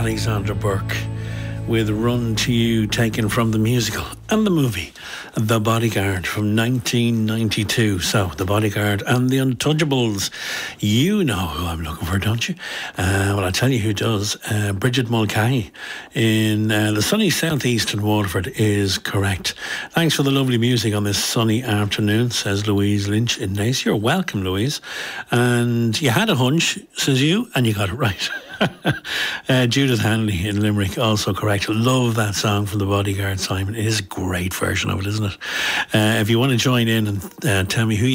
Alexander Burke with Run to You, taken from the musical and the movie The Bodyguard from 1992. So, The Bodyguard and The Untouchables. You know who I'm looking for, don't you? Well, I'll tell you who does. Bridget Mulcahy in the sunny southeast in Waterford is correct. Thanks for the lovely music on this sunny afternoon, says Louise Lynch in Naas. You're welcome, Louise. And you had a hunch, says you, and you got it right. Judith Hanley in Limerick, also correct. Love that song from The Bodyguard, Simon. It is a great version of it, isn't it? If you want to join in and tell me who